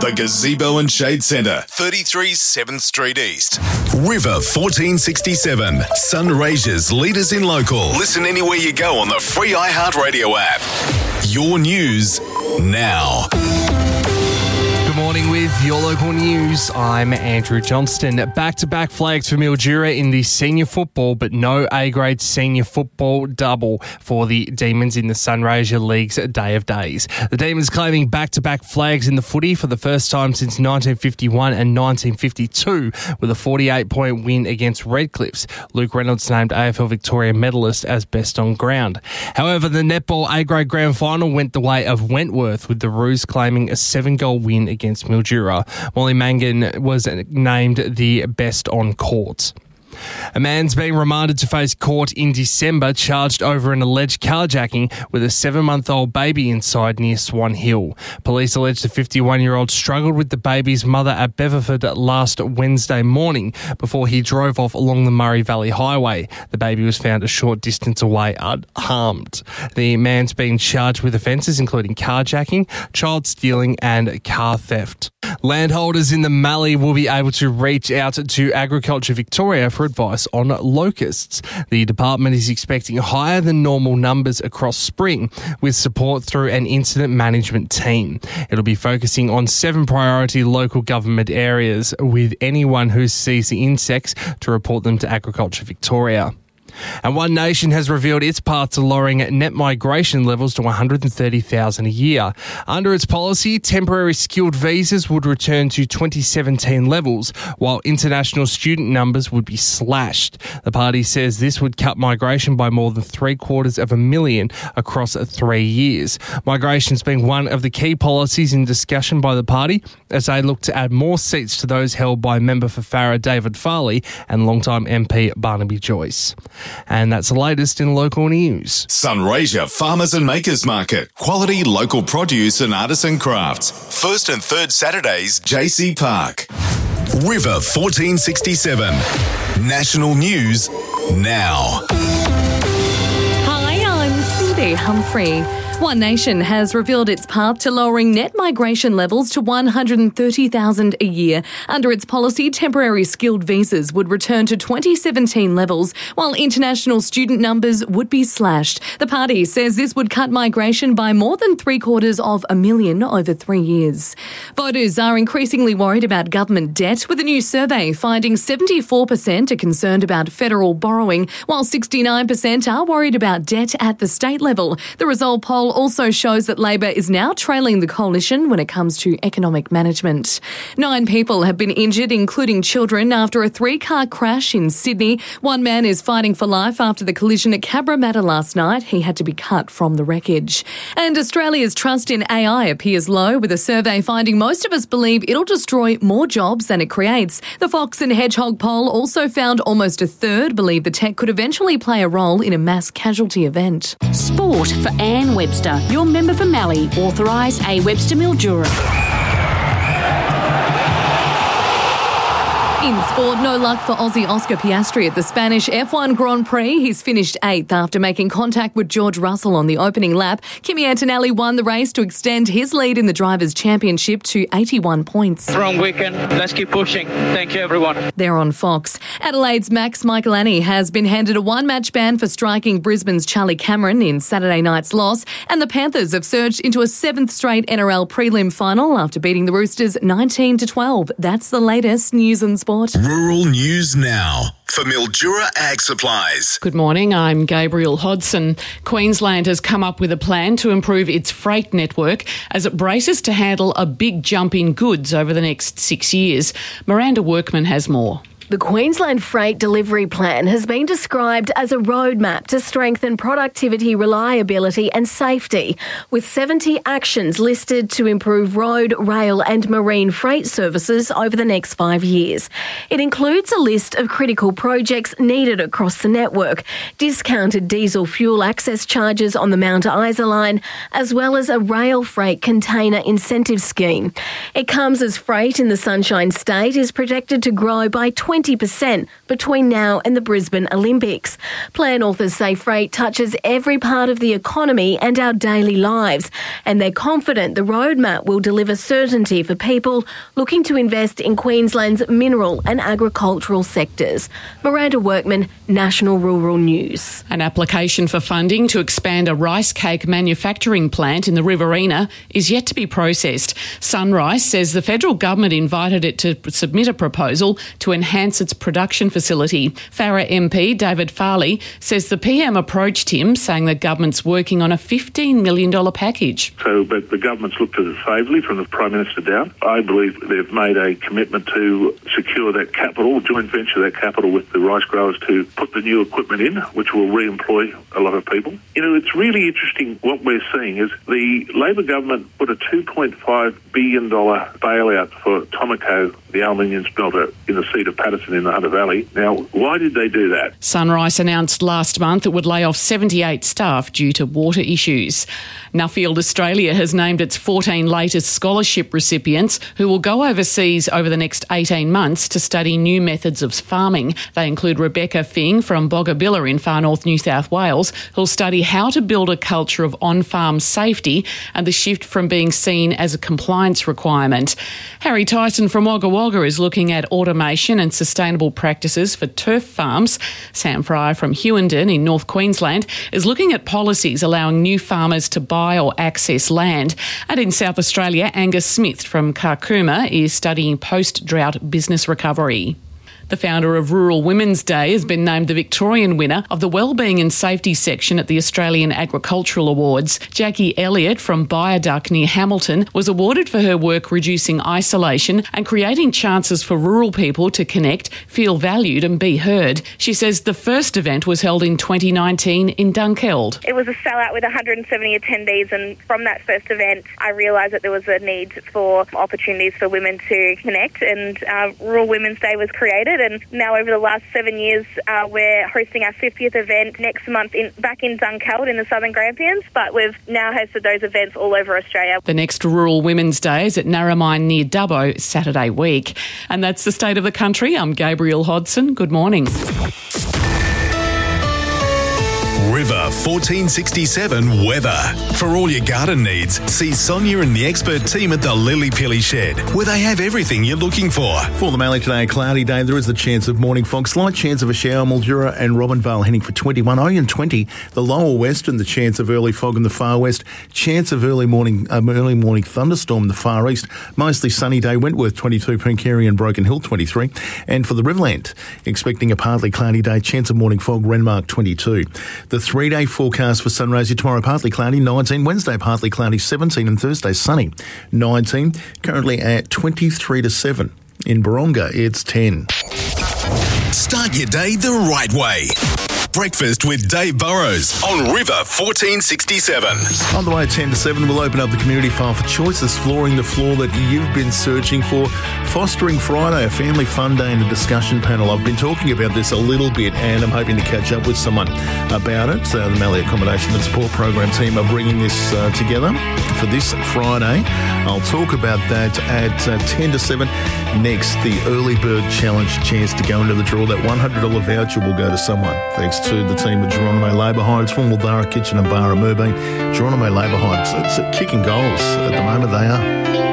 The Gazebo and Shade Centre, 33 7th Street East. River 1467, Sunraysia's leaders in local. Listen anywhere you go on the free iHeartRadio app. Your news now. Good morning with your local news. I'm Andrew Johnston. Back-to-back flags for Mildura in the senior football, but no A-grade senior football double for the Demons in the Sunraysia League's Day of Days. The Demons claiming back-to-back flags in the footy for the first time since 1951 and 1952 with a 48-point win against Redcliffs. Luke Reynolds named AFL Victoria medalist as best on ground. However, the netball A-grade grand final went the way of Wentworth, with the Roos claiming a 7-goal win against Mildura. Molly Mangan was named the best on court. A man's being remanded to face court in December, charged over an alleged carjacking with a 7-month-old baby inside near Swan Hill. Police allege the 51-year-old struggled with the baby's mother at Beverford last Wednesday morning before he drove off along the Murray Valley Highway. The baby was found a short distance away unharmed. The man's been charged with offences including carjacking, child stealing and car theft. Landholders in the Mallee will be able to reach out to Agriculture Victoria for advice on locusts. The department is expecting higher than normal numbers across spring, with support through an incident management team. It'll be focusing on 7 priority local government areas, with anyone who sees the insects to report them to Agriculture Victoria. And One Nation has revealed its path to lowering net migration levels to 130,000 a year. Under its policy, temporary skilled visas would return to 2017 levels, while international student numbers would be slashed. The party says this would cut migration by more than 750,000 across 3 years. Migration's been one of the key policies in discussion by the party as they look to add more seats to those held by member for Farrer David Farley and longtime MP Barnaby Joyce. And that's the latest in local news. Sunraysia Farmers and Makers Market. Quality local produce and artisan crafts. First and third Saturdays, JC Park. River 1467. National news now. Hi, I'm Cindy Humphrey. One Nation has revealed its path to lowering net migration levels to 130,000 a year. Under its policy, temporary skilled visas would return to 2017 levels, while international student numbers would be slashed. The party says this would cut migration by more than 750,000 over 3 years. Voters are increasingly worried about government debt, with a new survey finding 74% are concerned about federal borrowing, while 69% are worried about debt at the state level. The result poll also shows that Labor is now trailing the coalition when it comes to economic management. 9 people have been injured, including children, after a 3-car crash in Sydney. One man is fighting for life after the collision at Cabramatta last night. He had to be cut from the wreckage. And Australia's trust in AI appears low, with a survey finding most of us believe it'll destroy more jobs than it creates. The Fox and Hedgehog poll also found almost a third believe the tech could eventually play a role in a mass casualty event. Sport for Anne Webster, your member for Mallee, authorised A. Webster Mildura. In sport, no luck for Aussie Oscar Piastri at the Spanish F1 Grand Prix. He's finished 8th after making contact with George Russell on the opening lap. Kimi Antonelli won the race to extend his lead in the Drivers' Championship to 81 points. Strong weekend. Let's keep pushing. Thank you, everyone. They're on Fox. Adelaide's Max Michelani has been handed a 1-match ban for striking Brisbane's Charlie Cameron in Saturday night's loss, and the Panthers have surged into a 7th straight NRL prelim final after beating the Roosters 19-12. That's the latest news and sport. Rural news now for Mildura Ag Supplies. Good morning, I'm Gabriel Hodson. Queensland has come up with a plan to improve its freight network as it braces to handle a big jump in goods over the next 6 years. Miranda Workman has more. The Queensland Freight Delivery Plan has been described as a roadmap to strengthen productivity, reliability and safety, with 70 actions listed to improve road, rail and marine freight services over the next 5 years. It includes a list of critical projects needed across the network, discounted diesel fuel access charges on the Mount Isa line, as well as a rail freight container incentive scheme. It comes as freight in the Sunshine State is projected to grow by 20% 20% between now and the Brisbane Olympics. Plan authors say freight touches every part of the economy and our daily lives, and they're confident the roadmap will deliver certainty for people looking to invest in Queensland's mineral and agricultural sectors. Miranda Workman, National Rural News. An application for funding to expand a rice cake manufacturing plant in the Riverina is yet to be processed. Sunrise says the federal government invited it to submit a proposal to enhance its production facility. Farrer MP David Farley says the PM approached him saying the government's working on a $15 million package. But the government's looked at it favourably from the Prime Minister down. I believe they've made a commitment to secure that capital, joint venture that capital with the rice growers to put the new equipment in, which will re-employ a lot of people. You know, it's really interesting what we're seeing is the Labor government put a $2.5 billion bailout for Tomaco, the aluminium smelter in the seat of Patterson in the Hunter Valley. Now, why did they do that? Sunrise announced last month it would lay off 78 staff due to water issues. Nuffield Australia has named its 14 latest scholarship recipients who will go overseas over the next 18 months to study new methods of farming. They include Rebecca Fing from Bogabilla in far north New South Wales, who'll study how to build a culture of on-farm safety and the shift from being seen as a compliance requirement. Harry Tyson from Wagga Wagga is looking at automation and sustainable practices for turf farms. Sam Fry from Hewenden in North Queensland is looking at policies allowing new farmers to buy or access land. And in South Australia, Angus Smith from Karkuma is studying post-drought business recovery. The founder of Rural Women's Day has been named the Victorian winner of the Wellbeing and Safety section at the Australian Agricultural Awards. Jackie Elliott from Biaduck near Hamilton was awarded for her work reducing isolation and creating chances for rural people to connect, feel valued and be heard. She says the first event was held in 2019 in Dunkeld. It was a sellout with 170 attendees, and from that first event I realised that there was a need for opportunities for women to connect, and Rural Women's Day was created. And now over the last 7 years, we're hosting our 50th event next month back in Dunkeld in the Southern Grampians, but we've now hosted those events all over Australia. The next Rural Women's Day is at Narromine near Dubbo Saturday week. And that's the state of the country. I'm Gabrielle Hodson. Good morning. River 1467 weather. For all your garden needs, see Sonia and the expert team at the Lily Pilly Shed, where they have everything you're looking for. For the Mallee today, a cloudy day. There is the chance of morning fog. Slight chance of a shower. Mildura and Robinvale heading for 21. Oyen 20. The lower west and the chance of early fog in the far west. Chance of early morning thunderstorm in the far east. Mostly sunny day. Wentworth 22. Penkeri and Broken Hill 23. And for the Riverland, expecting a partly cloudy day. Chance of morning fog. Renmark 22. The 3-day forecast for Sunraysia tomorrow, partly cloudy, 19. Wednesday, partly cloudy, 17. And Thursday, sunny, 19. Currently at 23 to 7. In Baronga, it's 10. Start your day the right way. Breakfast with Dave Burrows on River 1467. On the way at 10 to 7, we'll open up the community file for choices, flooring the floor that you've been searching for. Fostering Friday, a family fun day and a discussion panel. I've been talking about this a little bit and I'm hoping to catch up with someone about it. The Mallee Accommodation and Support Program team are bringing this together for this Friday. I'll talk about that at 10 to 7. Next, the Early Bird Challenge, chance to go into the draw. That $100 voucher will go to someone. Thanks to the team at Geronimo Labour Hire. It's from Wildara Kitchen and Bar at Moorbeen. Geronimo Labour Hire, it's kicking goals at the moment, they are.